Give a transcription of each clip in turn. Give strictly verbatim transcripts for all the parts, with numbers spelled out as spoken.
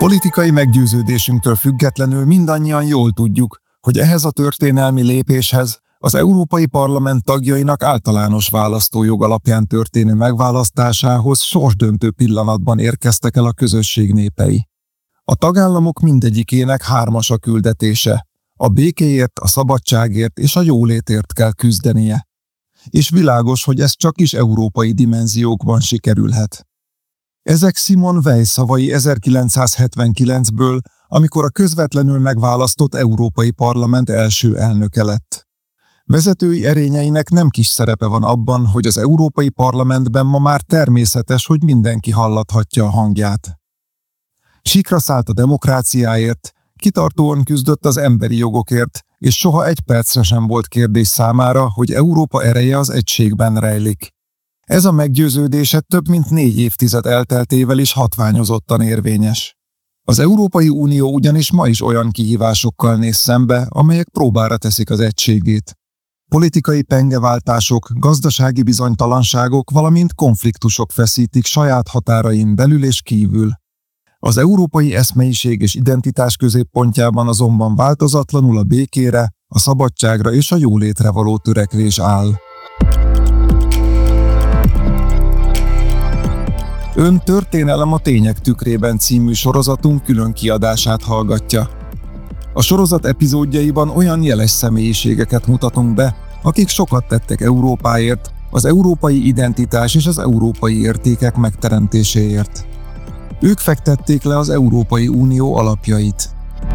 Politikai meggyőződésünktől függetlenül mindannyian jól tudjuk, hogy ehhez a történelmi lépéshez az Európai Parlament tagjainak általános választójog alapján történő megválasztásához sorsdöntő pillanatban érkeztek el a közösség népei. A tagállamok mindegyikének hármas a küldetése, a békéért, a szabadságért és a jólétért kell küzdenie. És világos, hogy ez csak is európai dimenziókban sikerülhet. Ezek Simone Weil szavai ezerkilencszázhetvenkilencből, amikor a közvetlenül megválasztott Európai Parlament első elnöke lett. Vezetői erényeinek nem kis szerepe van abban, hogy az Európai Parlamentben ma már természetes, hogy mindenki hallathatja a hangját. Síkra szállt a demokráciáért, kitartóan küzdött az emberi jogokért, és soha egy percre sem volt kérdés számára, hogy Európa ereje az egységben rejlik. Ez a meggyőződése több mint négy évtized elteltével is hatványozottan érvényes. Az Európai Unió ugyanis ma is olyan kihívásokkal néz szembe, amelyek próbára teszik az egységét. Politikai pengeváltások, gazdasági bizonytalanságok, valamint konfliktusok feszítik saját határain belül és kívül. Az európai eszmeiség és identitás középpontjában azonban változatlanul a békére, a szabadságra és a jólétre való törekvés áll. Ön Történelem a tények tükrében című sorozatunk külön kiadását hallgatja. A sorozat epizódjaiban olyan jeles személyiségeket mutatunk be, akik sokat tettek Európáért, az európai identitás és az európai értékek megteremtéséért. Ők fektették le az Európai Unió alapjait.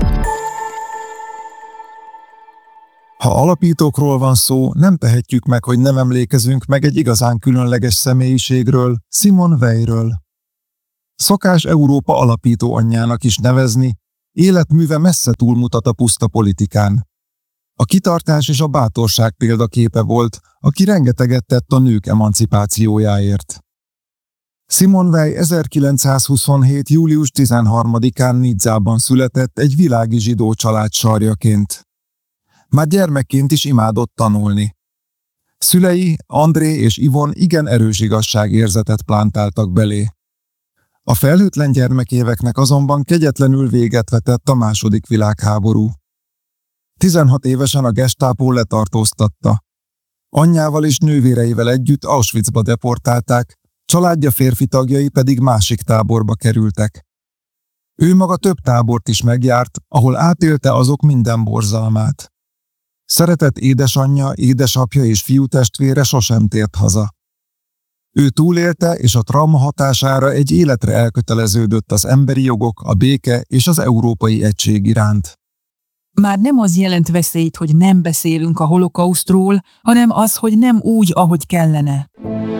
Ha alapítókról van szó, nem tehetjük meg, hogy nem emlékezünk meg egy igazán különleges személyiségről, Simone Weilről. Szokás Európa alapító anyjának is nevezni, életműve messze túlmutat a puszta politikán. A kitartás és a bátorság példaképe volt, aki rengeteget tett a nők emancipációjáért. Simone Weil ezerkilencszázhuszonhét. július tizenharmadikán Nizzában született egy világi zsidó család sarjaként. Már gyermekként is imádott tanulni. Szülei, André és Yvonne igen erős igazságérzetet plántáltak belé. A felhőtlen gyermekéveknek azonban kegyetlenül véget vetett a második világháború. tizenhat évesen a Gestapo letartóztatta. Anyjával és nővéreivel együtt Auschwitzba deportálták, családja férfi tagjai pedig másik táborba kerültek. Ő maga több tábort is megjárt, ahol átélte azok minden borzalmát. Szeretett édesanyja, édesapja és fiútestvére sosem tért haza. Ő túlélte, és a trauma hatására egy életre elköteleződött az emberi jogok, a béke és az európai egység iránt. Már nem az jelent veszélyt, hogy nem beszélünk a holokausztról, hanem az, hogy nem úgy, ahogy kellene.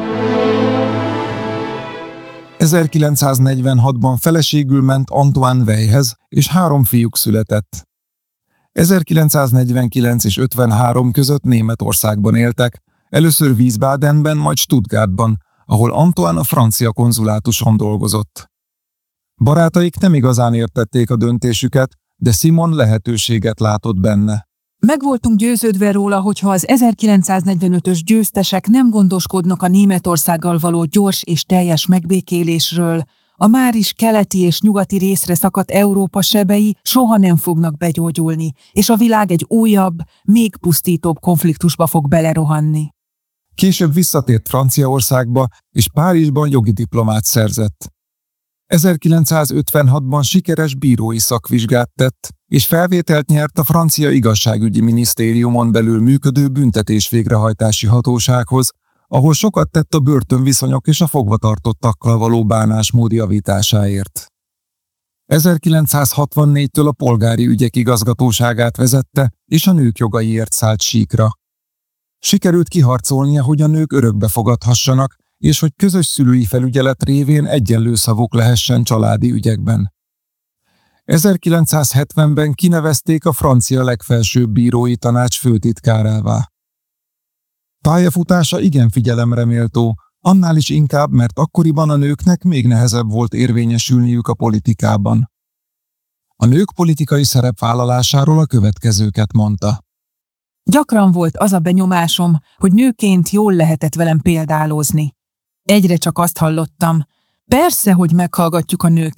ezerkilencszáznegyvenhatban feleségül ment Antoine Weilhez, és három fiúk született. ezerkilencszáznegyvenkilenc és ötvenhárom között Németországban éltek, először Wiesbadenben, majd Stuttgartban, ahol Antoine a francia konzulátuson dolgozott. Barátaik nem igazán értették a döntésüket, de Simone lehetőséget látott benne. Meg voltunk győződve róla, hogyha az ezerkilencszáznegyvenötös győztesek nem gondoskodnak a Németországgal való gyors és teljes megbékélésről, a máris keleti és nyugati részre szakadt Európa sebei soha nem fognak begyógyulni, és a világ egy újabb, még pusztítóbb konfliktusba fog belerohanni. Később visszatért Franciaországba, és Párizsban jogi diplomát szerzett. ezerkilencszázötvenhatban sikeres bírói szakvizsgát tett, és felvételt nyert a francia igazságügyi minisztériumon belül működő büntetés végrehajtási hatósághoz, ahol sokat tett a börtönviszonyok és a fogvatartottakkal való bánásmód javításáért. ezerkilencszázhatvannégytől a polgári ügyek igazgatóságát vezette, és a nők jogaiért szállt síkra. Sikerült kiharcolnia, hogy a nők örökbe fogadhassanak, és hogy közös szülői felügyelet révén egyenlő szavuk lehessen családi ügyekben. ezerkilencszázhetvenben kinevezték a francia legfelsőbb bírói tanács főtitkárává. Pályafutása igen figyelemre méltó, annál is inkább, mert akkoriban a nőknek még nehezebb volt érvényesülniük a politikában. A nők politikai szerepvállalásáról a következőket mondta. Gyakran volt az a benyomásom, hogy nőként jól lehetett velem példálozni. Egyre csak azt hallottam, persze, hogy meghallgatjuk a nőket,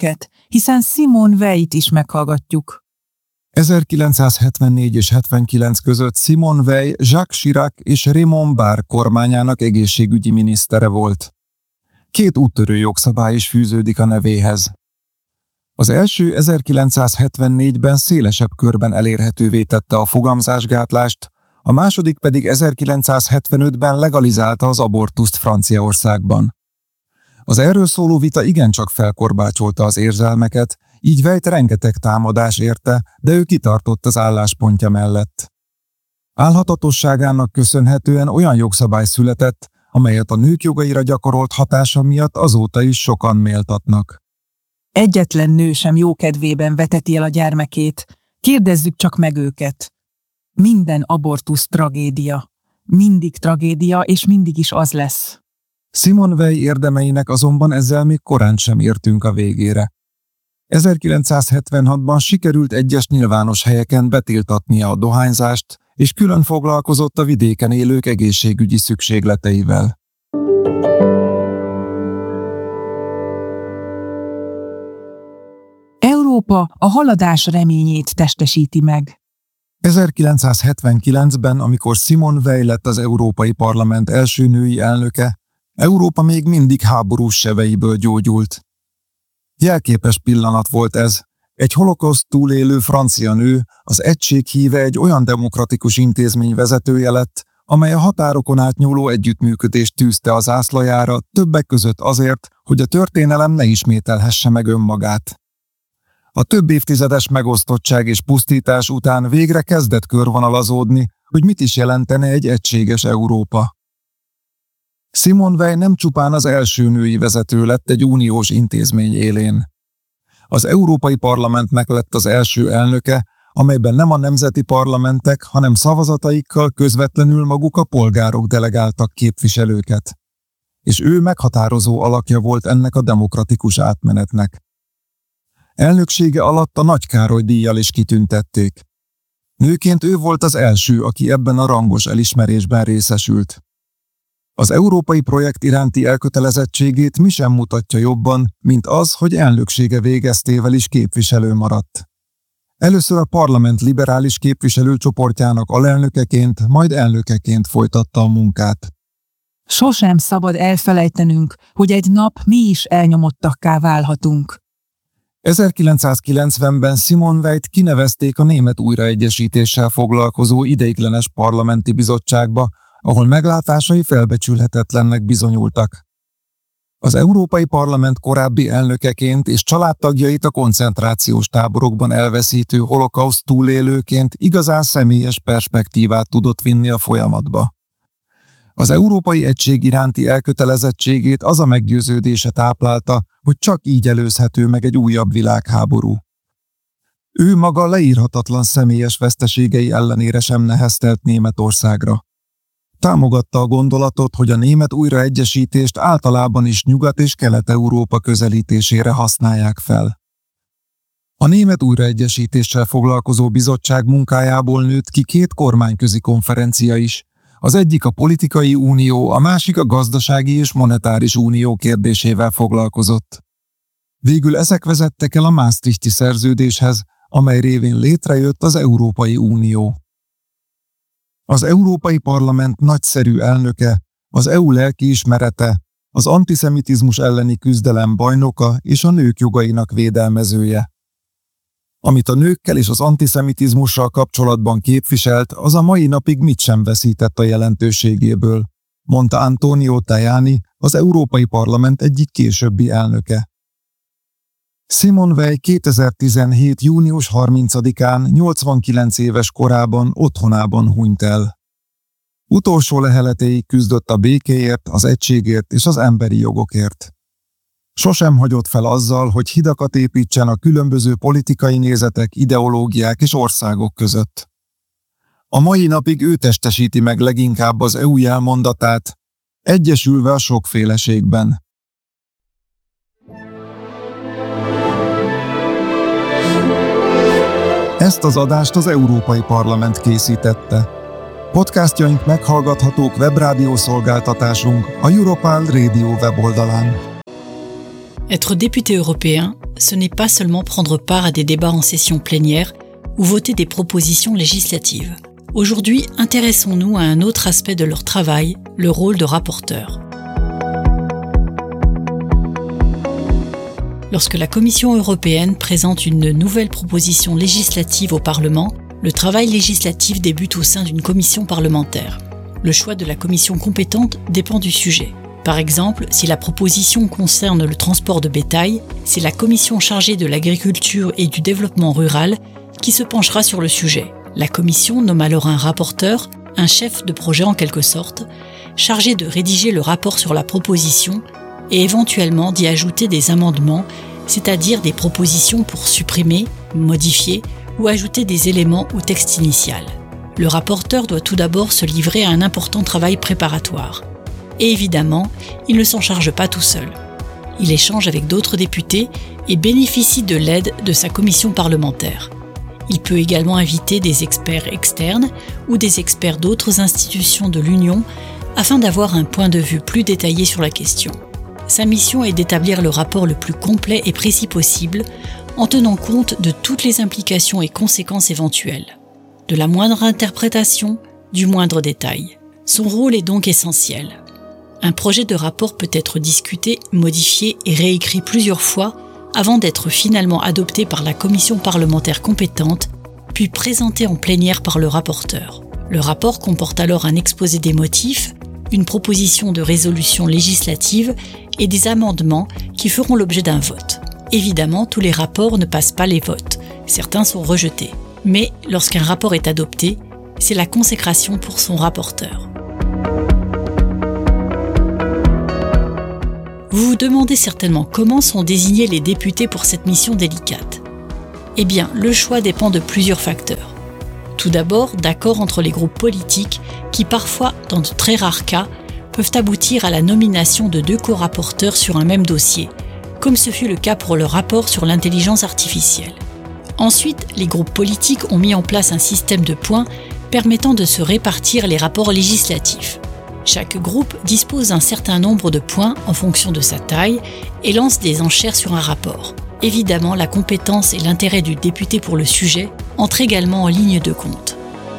hiszen Simone Weil-t is meghallgatjuk. ezerkilencszázhetvennégy és hetvenkilenc között Simone Weil Jacques Chirac és Raymond Barre kormányának egészségügyi minisztere volt. Két úttörő jogszabály is fűződik a nevéhez. Az első ezerkilencszázhetvennégyben szélesebb körben elérhetővé tette a fogamzásgátlást, a második pedig ezerkilencszázhetvenötben legalizálta az abortuszt Franciaországban. Az erről szóló vita igencsak felkorbácsolta az érzelmeket, így Weil-t rengeteg támadás érte, de ő kitartott az álláspontja mellett. Álhatatosságának köszönhetően olyan jogszabály született, amelyet a nők jogaira gyakorolt hatása miatt azóta is sokan méltatnak. Egyetlen nő sem jókedvében veteti el a gyermekét, kérdezzük csak meg őket. Minden abortusz tragédia. Mindig tragédia, és mindig is az lesz. Simone Weil érdemeinek azonban ezzel még korán sem értünk a végére. ezerkilencszázhetvenhatban sikerült egyes nyilvános helyeken betiltatnia a dohányzást, és külön foglalkozott a vidéken élők egészségügyi szükségleteivel. Európa a haladás reményét testesíti meg. ezerkilencszázhetvenkilencben, amikor Simone Weil lett az Európai Parlament első női elnöke, Európa még mindig háborús seveiből gyógyult. Jelképes pillanat volt ez. Egy holokauszt túlélő francia nő, az egység híve egy olyan demokratikus intézmény vezetője lett, amely a határokon átnyúló együttműködést tűzte az zászlajára, többek között azért, hogy a történelem ne ismételhesse meg önmagát. A több évtizedes megosztottság és pusztítás után végre kezdett körvonalazódni, hogy mit is jelentene egy egységes Európa. Simone Weil nem csupán az első női vezető lett egy uniós intézmény élén. Az Európai Parlamentnek lett az első elnöke, amelyben nem a nemzeti parlamentek, hanem szavazataikkal közvetlenül maguk a polgárok delegáltak képviselőket. És ő meghatározó alakja volt ennek a demokratikus átmenetnek. Elnöksége alatt a Nagy Károly díjjal is kitüntették. Nőként ő volt az első, aki ebben a rangos elismerésben részesült. Az európai projekt iránti elkötelezettségét mi sem mutatja jobban, mint az, hogy elnöksége végeztével is képviselő maradt. Először a parlament liberális képviselőcsoportjának alelnökeként, majd elnökeként folytatta a munkát. Sosem szabad elfelejtenünk, hogy egy nap mi is elnyomottakká válhatunk. ezerkilencszázkilencvenben Simone Weil-t kinevezték a német újraegyesítéssel foglalkozó ideiglenes parlamenti bizottságba, ahol meglátásai felbecsülhetetlennek bizonyultak. Az Európai Parlament korábbi elnökeként és családtagjait a koncentrációs táborokban elveszítő holokauszt túlélőként igazán személyes perspektívát tudott vinni a folyamatba. Az európai egység iránti elkötelezettségét az a meggyőződése táplálta, hogy csak így előzhető meg egy újabb világháború. Ő maga leírhatatlan személyes veszteségei ellenére sem neheztelt Németországra. Támogatta a gondolatot, hogy a német újraegyesítést általában is Nyugat- és Kelet-Európa közelítésére használják fel. A német újraegyesítéssel foglalkozó bizottság munkájából nőtt ki két kormányközi konferencia is, az egyik a politikai unió, a másik a gazdasági és monetáris unió kérdésével foglalkozott. Végül ezek vezettek el a Maastrichti szerződéshez, amely révén létrejött az Európai Unió. Az Európai Parlament nagyszerű elnöke, az é u lelkiismerete, az antiszemitizmus elleni küzdelem bajnoka és a nők jogainak védelmezője. Amit a nőkkel és az antiszemitizmussal kapcsolatban képviselt, az a mai napig mit sem veszített a jelentőségéből, mondta Antonio Tajani, az Európai Parlament egyik későbbi elnöke. Simone Weil kétezer-tizenhét. június harmincadikán nyolcvankilenc éves korában otthonában hunyt el. Utolsó leheletéig küzdött a békéért, az egységért és az emberi jogokért. Sosem hagyott fel azzal, hogy hidakat építsen a különböző politikai nézetek, ideológiák és országok között. A mai napig ő testesíti meg leginkább az é u jelmondatát, egyesülve a sokféleségben. Ezt az adást az Európai Parlament készítette. Podcastjaink meghallgathatók webrádió szolgáltatásunk, a Europal Radio weboldalán. Être député européen, ce n'est pas seulement prendre part à des débats en session plénière ou voter des propositions législatives. Aujourd'hui, intéressons-nous à un autre aspect de leur travail, le rôle de rapporteur. Lorsque la Commission européenne présente une nouvelle proposition législative au Parlement, le travail législatif débute au sein d'une commission parlementaire. Le choix de la commission compétente dépend du sujet. Par exemple, si la proposition concerne le transport de bétail, c'est la commission chargée de l'agriculture et du développement rural qui se penchera sur le sujet. La commission nomme alors un rapporteur, un chef de projet en quelque sorte, chargé de rédiger le rapport sur la proposition et éventuellement d'y ajouter des amendements, c'est-à-dire des propositions pour supprimer, modifier ou ajouter des éléments au texte initial. Le rapporteur doit tout d'abord se livrer à un important travail préparatoire. Et évidemment, il ne s'en charge pas tout seul. Il échange avec d'autres députés et bénéficie de l'aide de sa commission parlementaire. Il peut également inviter des experts externes ou des experts d'autres institutions de l'Union afin d'avoir un point de vue plus détaillé sur la question. Sa mission est d'établir le rapport le plus complet et précis possible en tenant compte de toutes les implications et conséquences éventuelles, de la moindre interprétation, du moindre détail. Son rôle est donc essentiel. Un projet de rapport peut être discuté, modifié et réécrit plusieurs fois avant d'être finalement adopté par la commission parlementaire compétente, puis présenté en plénière par le rapporteur. Le rapport comporte alors un exposé des motifs, une proposition de résolution législative et des amendements qui feront l'objet d'un vote. Évidemment, tous les rapports ne passent pas les votes, certains sont rejetés. Mais lorsqu'un rapport est adopté, c'est la consécration pour son rapporteur. Vous vous demandez certainement comment sont désignés les députés pour cette mission délicate. Eh bien, le choix dépend de plusieurs facteurs. Tout d'abord, d'accords entre les groupes politiques qui parfois, dans de très rares cas, peuvent aboutir à la nomination de deux co-rapporteurs sur un même dossier, comme ce fut le cas pour le rapport sur l'intelligence artificielle. Ensuite, les groupes politiques ont mis en place un système de points permettant de se répartir les rapports législatifs. Chaque groupe dispose d'un certain nombre de points en fonction de sa taille et lance des enchères sur un rapport. Évidemment, la compétence et l'intérêt du député pour le sujet entrent également en ligne de compte.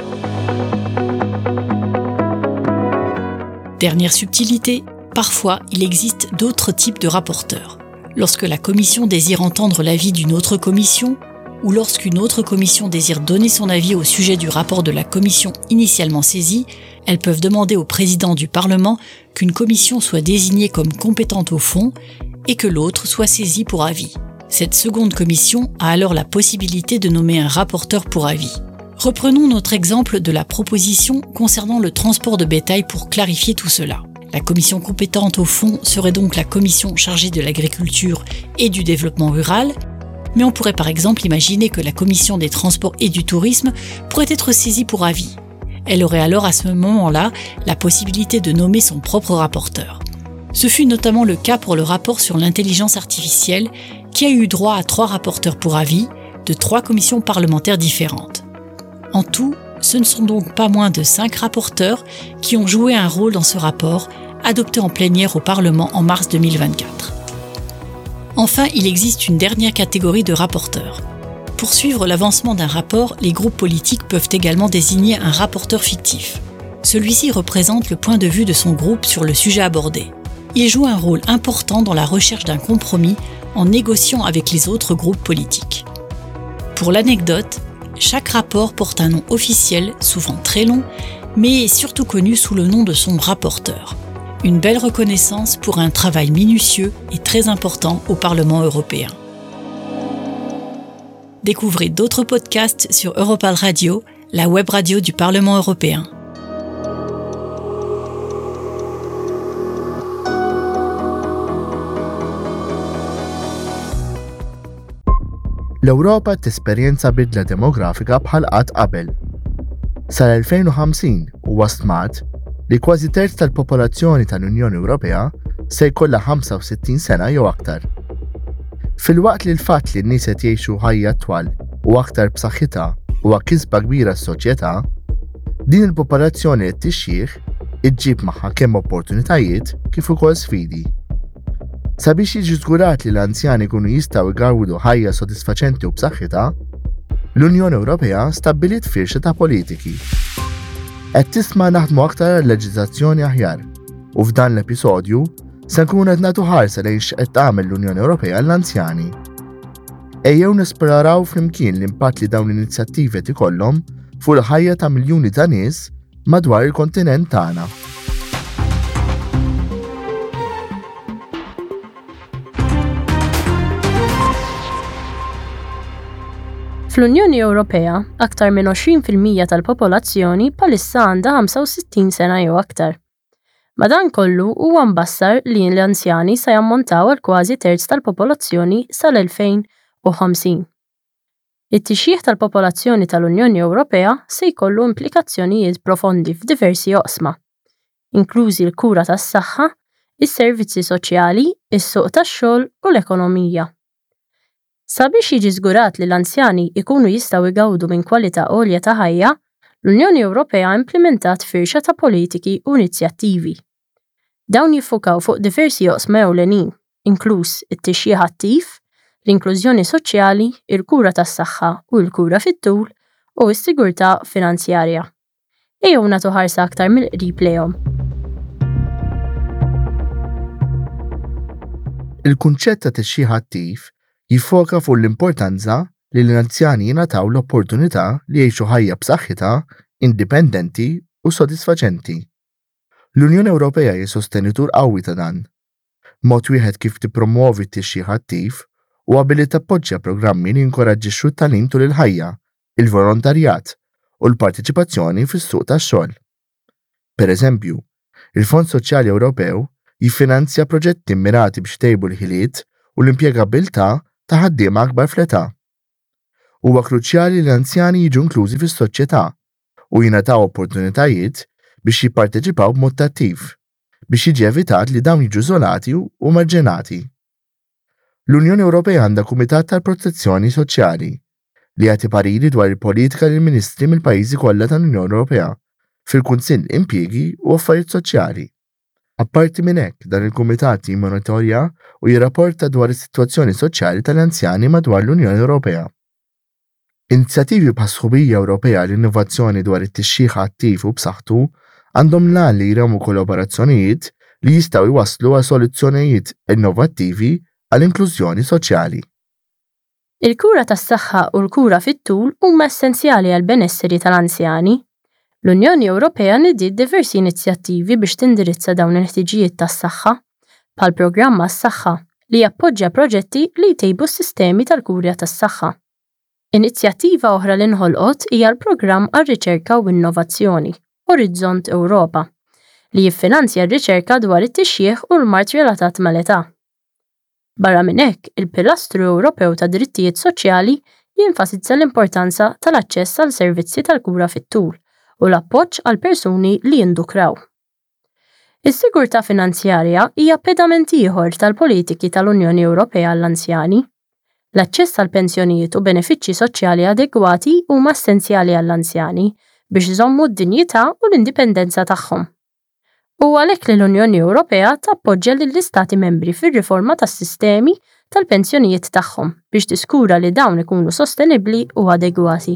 Dernière subtilité, parfois il existe d'autres types de rapporteurs. Lorsque la commission désire entendre l'avis d'une autre commission, ou lorsqu'une autre commission désire donner son avis au sujet du rapport de la commission initialement saisie, elles peuvent demander au président du Parlement qu'une commission soit désignée comme compétente au fond et que l'autre soit saisie pour avis. Cette seconde commission a alors la possibilité de nommer un rapporteur pour avis. Reprenons notre exemple de la proposition concernant le transport de bétail pour clarifier tout cela. La commission compétente au fond serait donc la commission chargée de l'agriculture et du développement rural, mais on pourrait par exemple imaginer que la commission des transports et du tourisme pourrait être saisie pour avis. Elle aurait alors à ce moment-là la possibilité de nommer son propre rapporteur. Ce fut notamment le cas pour le rapport sur l'intelligence artificielle qui a eu droit à trois rapporteurs pour avis de trois commissions parlementaires différentes. En tout, ce ne sont donc pas moins de cinq rapporteurs qui ont joué un rôle dans ce rapport, adopté en plénière au Parlement en mars deux mille vingt-quatre. Enfin, il existe une dernière catégorie de rapporteurs. Pour suivre l'avancement d'un rapport, les groupes politiques peuvent également désigner un rapporteur fictif. Celui-ci représente le point de vue de son groupe sur le sujet abordé. Il joue un rôle important dans la recherche d'un compromis en négociant avec les autres groupes politiques. Pour l'anecdote, chaque rapport porte un nom officiel, souvent très long, mais est surtout connu sous le nom de son rapporteur. Une belle reconnaissance pour un travail minutieux et très important au Parlement européen. Découvrez d'autres podcasts sur Europal Radio, la web radio du Parlement européen. L-Ewropa tesperjenza bidla demografika bħal qatt qabel. Sal-elfejn u ħamsin huwa stmat li kważi terz tal-popolazzjoni tal-Unjoni Ewropea se jkollha ħamsa u sittin sena jew aktar. Filwaqt li l-fatt li n-nies qed jgħixu ħajja twal u aktar b'saħħitha huwa kisba kbira s-soċjetà, din il-popolazzjoni qed tixjih iġġib magħha kemm opportunitajiet kif ukoll sfidi. Sabiex jiġi żgurat li l-anzjani jkunu jistgħu jgawdu ħajja sodisfaċenti u b'saħħitha, l-Unjoni Ewropea stabbiliet firxa ta' politiki. Qed tisma' naħdmu aktar għal leġiżlazzjoni aħjar u f'dan l-episodju se nkunu qed nagħtu ħarsa lejn x'qed tagħmel l-Unjoni Ewropea għall-anzjani. Ejjew nesploraw flimkien l-impatt li dawn l-inizjattivi qed ikollhom fuq il-ħajja ta' miljuni ta' nies madwar il-kontinent tagħna. Fl-Unjoni Ewropea, aktar minn għoxrin fil-mija tal-popolazzjoni bħalissa għandha ħamsa u sittin sena jew aktar. Madankollu huwa mbassar li l-anzjani se jammontaw għal kważi terz tal-popolazzjoni sal-elfejn u ħamsin. It-tixjih tal-popolazzjoni tal-Unjoni Ewropea se jkollu implikazzjonijiet profondi f'diversi oqsma, inklużi l-kura tas-saħħa, is-servizzi soċjali, is-suq tax-xogħol u l-ekonomija. Sabiex jiġi żgurat li l-anzjani ikunu jistgħu jgawdu minn kwalità għolja ta' ħajja, l-Unjoni Ewropea implementat firxa ta' politiki u inizjattivi. Dawn jiffukaw fuq diversi oqsma ewlenin, inkluż it-tixjih attiv, l-inklużjoni soċjali, il-kura tas-saħħa u l-kura fit-tul u s-sigurtà finanzjarja. Ejjew nagħtu ħarsa aktar mill-qrib lejhom. Il-kunċett ta' tixjih attiv jiffoka fuq l-importanza li l-anzjani jingħataw l-opportunità li jgħixu ħajja b'saħħitha, indipendenti u sodisfaċenti. L-Unjoni Ewropea hija sostenitur qawwi ta' dan. Mod wieħed kif tippromuovi t-tixjih attiv huwa billi tappoġġja programmi li jinkoraġġixxu t-tagħlim tul il-ħajja, il-volontarjat u l-partiċipazzjoni fis-suq tax-xogħol. Pereżempju, il-Fond Soċjali Ewropew jiffinanzja proġetti mirati biex tejbu l-ħiliet u l-impjegabilità ta' ħaddiema akbar fl-età. Huwa kruċjali li l-anzjani jiġu inklużi fis-soċjetà u jingħataw opportunitajiet biex jipparteċipaw b'mod attiv, biex jiġi evitat li dawn jiġu żolati u marġinati. L-Unjoni Ewropea għandha Kumitat tal-Protezzjoni Soċjali li jagħti pariri dwar il-politika lill ministri mill-pajjiżi kollha tal-Unjoni Ewropea fil-Kunsill Impjiegi u Affarijiet Soċjali. Apparti minn hekk, dan il-Kumitat jimmonitorja u jirrapporta dwar is-sitwazzjoni soċjali tal-anzjani madwar l-Unjoni Ewropea. Inizjattivi bħal Sħubija Ewropea l-innovazzjoni dwar it-tixjih attiv u b'saħħtu għandhom lan li jramu kollaborazzjonijiet li jistgħu jwasslu għal soluzzjonijiet innovattivi għall-inklużjoni soċjali. Il-kura tas-saħħa u l-kura fit-tul huma essenzjali għall benesseri tal-anzjani. L-Unjoni Ewropea nidiet diversi inizjattivi biex tindirizza dawn il-ħtiġijiet tas-saħħa, bħal programm għas-saħħa li jappoġġja proġetti li jtejbu s-sistemi tal-kura tas-saħħa. Inizjattiva oħra li nħolqot hija l-programm għar-riċerka u innovazzjoni, Orizzont Ewropa, li jiffinanzja r-riċerka dwar it-tixjih u l-mart relatat mal-età. Barra minn hekk, il-Pilastru Ewropew ta' Drittijiet Soċjali jinfasizza l-importanza tal-aċċess għal servizzi tal-kura fit-tul u l-appoġġ għal persuni li jindukraw. Is-sigurtà finanzjarja hija pedament ieħor tal-politiki tal-Unjoni Ewropea għall-anzjani. L-aċċess għal pensjonijiet u benefiċċji soċjali adegwati huma essenzjali għall-anzjani biex iżommu d-dinjità u l-indipendenza tagħhom. U għalhekk li l-Unjoni Ewropea tappoġġja lill-Istati membri fir-riforma tas-sistemi tal-pensjonijiet tagħhom biex tiskura li dawn ikunu sostenibbli u adegwati.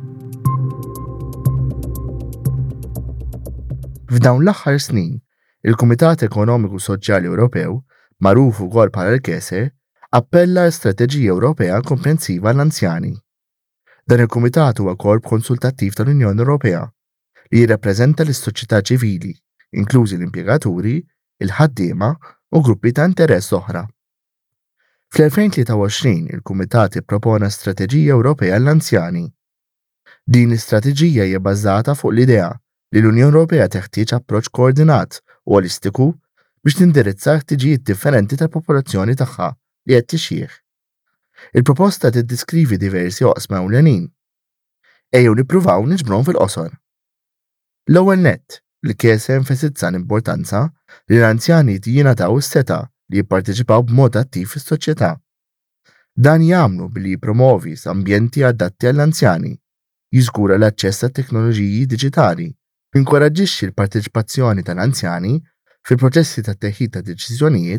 F'dawn l-aħħar snin, il-Kumitat Ekonomiku Soċjali Ewropew, magħruf ukoll bħala l-Kese, appella l-Strateġija Ewropea Komprensiva għall-Anzjani. Dan il-Kumitat huwa korp konsultattiv tal-Unjoni Ewropea li jirrappreżenta l-soċjetà ċivili, inklużi l-impjegaturi, il-ħaddiema u gruppi ta' interess oħra. fl-elfejn u tlieta għoxrin il-Kumitat ippropona Strateġija Ewropea għall-Anzjani. Din l-istrateġija hija bbażata fuq l-idea li l-Unjoni Ewropea teħtieġ approċċ koordinat u olistiku biex tindirizza ħtiġijiet differenti tal-popolazzjoni tagħha li qed tixjih. Il-proposta tiddiskrivi diversi oqsma ewlenin. Ejjew nippruvaw niġbruhom fil-qosor. L-ewwel nett, l-Kese enfasizza l-importanza li l-anzjani jingħataw is-seta' li jipparteċipaw b'mod attiv fis-soċjetà. Dan jagħmlu billi jippromovi ambjenti adatti għall-anzjani, jiżgura l-aċċess għat-teknoloġiji diġitali, jinkoraġġixxi l-parteċipazzjoni tal-anzjani fil-proċessi tat-teħid ta' deċiżjonijiet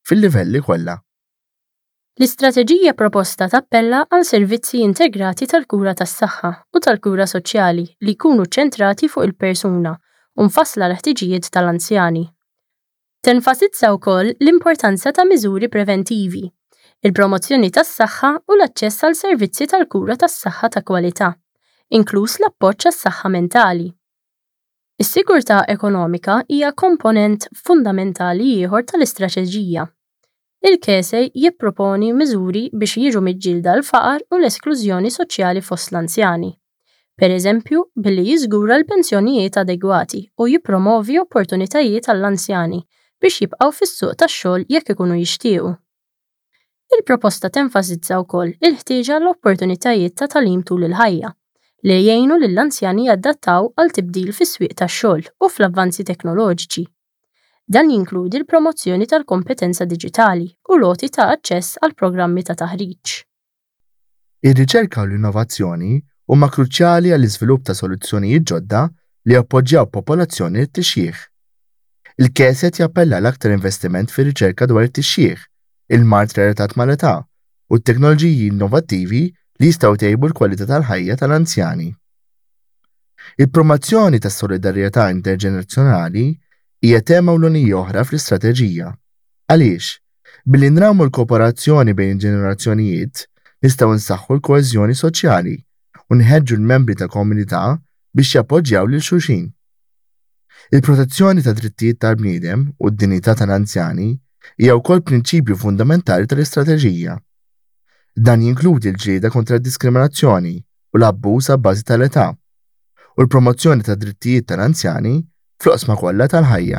fil-livelli kollha. L-istrateġija proposta tappella għal servizzi integrati tal-kura tas-saħħa u tal-kura soċjali li jkunu ċentrati fuq il-persuna u mfassla l-ħtiġijiet tal-anzjani. Tenfasizza wkoll l-importanza ta' miżuri preventivi, il-promozzjoni tas-saħħa u l-aċċess għal servizzi tal-kura tas-saħħa ta' kwalità, inkluż l-appoġġ għas-saħħa mentali. Is-sigurtà ekonomika hija komponent fundamentali ieħor tal-istrateġija. Il-Kese jipproponi miżuri biex jiġu miġġielda l-faqar u l-esklużjoni soċjali fost l-anzjani. Per eżempju, billi jiżgura l-pensjonijiet adegwati u jippromovi opportunitajiet għall-anzjani biex jibqgħu fis-suq tax-xogħol jekk ikunu jixtiequ. Il-proposta tenfasizza wkoll il-ħtieġa l-opportunitajiet ta' tagħlim tul il-ħajja li jgħinu lill-anzjani jaddattaw għal tibdil fis-swieq tax-xogħol u fl-avvanzi teknoloġiċi. Dan jinkludi l-promozzjoni tal-kompetenza diġitali u loti ta' aċċess għal programmi ta' taħriġ. Ir-riċerka u l-innovazzjoni huma kruċjali għall-iżvilupp ta' soluzzjonijiet ġodda li appoġġjaw popolazzjoni t-tixjih. Il-Kese jappella l-aktar investiment fir-riċerka dwar it-tixjih, il-mart relatat mal-età u t-teknoloġiji innovattivi li jistgħu tgħibu l-kwalità tal-ħajja tal-anzjani. Il-promozzjoni tas-solidarjetà interġenerazzjonali hija tema ewlenija oħra fl-istrateġija. Għaliex, billi nrammu l-kooperazzjoni bejn il-ġenerazzjonijiet, nistgħu nsaħħu l-koeżjoni soċjali u nħeġġu l-membri ta' komunità biex jappoġġjaw lil xulxin. Il-protezzjoni ta' drittijiet tal-bniedem u d-dinjità tal-anzjani hija wkoll prinċipju fundamentali tal-istrateġija. Dan jinkludi l-ġlieda kontra d-diskriminazzjoni u l-abbuż abbażi tal-età u l-promozzjoni ta' drittijiet tal-anzjani fl-oqsma kollha tal-ħajja.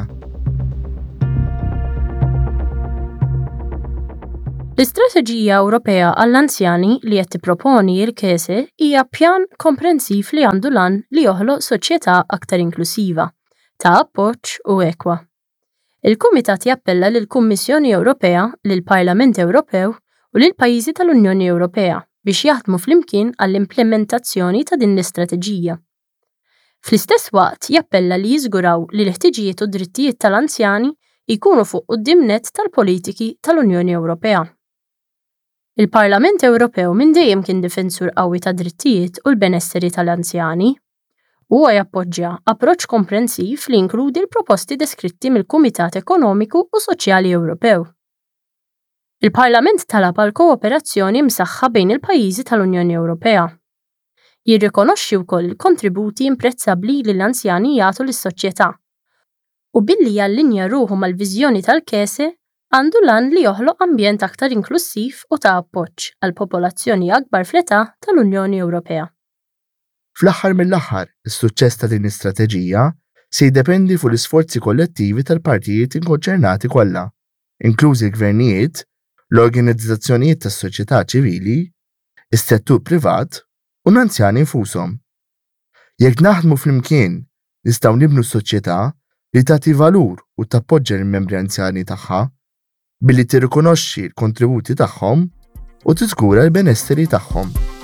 L-Istrateġija Ewropea għall-Anzjani li qed tipproponi l-Kese hija pjan komprensiv li għandu lan li joħloq soċjetà aktar inklusiva, ta' appoġġ u ekwa. Il-Kumitat jappella lill-Kummissjoni Ewropea, lill-Parlament Ewropew u lill-pajjiżi tal-Unjoni Ewropea biex jaħdmu flimkien għall-implementazzjoni ta' din l-istrateġija. Fl-istess waqt jappella li jiżguraw li l-ħtiġijiet u drittijiet tal-anzjani jkunu fuq quddiem-nett tal-politiki tal-Unjoni Ewropea. Il-Parlament Ewropew minn dejjem kien difensur qawwi ta' drittijiet u l-benesseri tal-anzjani. Huwa jappoġġja approċċ komprensiv li jinkludi l-proposti deskritti mill-Kumitat Ekonomiku u Soċjali Ewropew. Il-Parlament talab għal kooperazzjoni msaħħa bejn il-pajjiżi tal-Unjoni Ewropea. Jirrikonoxxi wkoll kontributi imprezzabbli li l-anzjani jagħtu lis-soċjetà u billi jallinja ruħu mal-viżjoni tal-Kese għandu lan li joħloq ambjent aktar inklusiv u ta' appoġġ għal popolazzjoni akbar fl-età tal-Unjoni Ewropea. Fl-aħħar mill-aħħar, is-suċċess ta' din l-istrateġija se jiddependi fuq l-isforzi kollettivi tal-partijiet inkonċernati kollha, inklużi l-gvernijiet, l-organizzazzjonijiet tas-soċjetà ċivili, is-settur privat u l-anzjani infushom. Jekk naħdmu flimkien, nistgħu nibnu s-soċjetà li tagħti valur u tappoġġja lill-membri anzjani tagħha billi tirrikonoxxi l-kontributi tagħhom u tiżgura l-benesseri tagħhom.